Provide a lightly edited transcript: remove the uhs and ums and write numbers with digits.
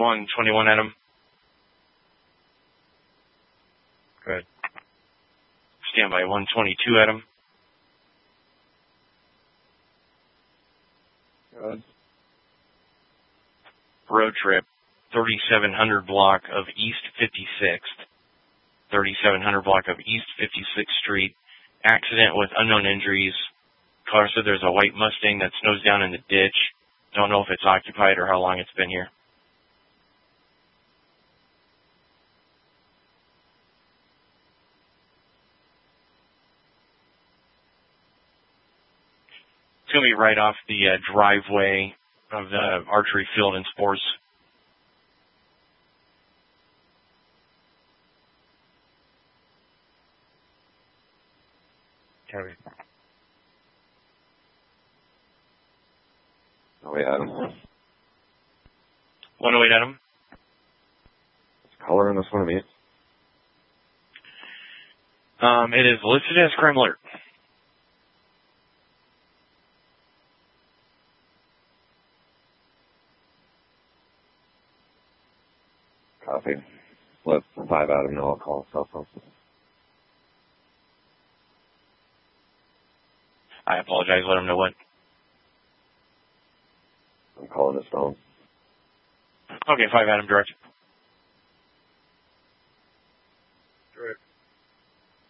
121 Adam. Good. Standby 122 Adam. Good. Road trip 3700 block of East 56th. 3700 block of East 56th Street. Accident with unknown injuries. Caller said there's a white Mustang that snows down in the ditch. Don't know if it's occupied or how long it's been here. It's going to be right off the driveway of the archery field and sports. Copy. Oh, wait, Adam. 108 Adam. What's color in this one of me? It is listed as crime alert. Copy. Let 5 Adam know I'll call cell phone. I apologize. Let him know what. I'm calling his phone. Okay, 5 Adam direct.